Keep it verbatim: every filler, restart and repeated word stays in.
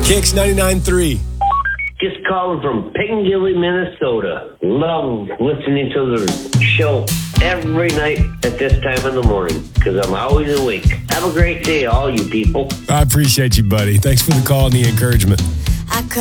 Kicks ninety-nine point three. Just calling from Piccadilly, Minnesota. Love listening to the show every night at this time in the morning because I'm always awake. Have a great day, all you people. I appreciate you, buddy. Thanks for the call and the encouragement.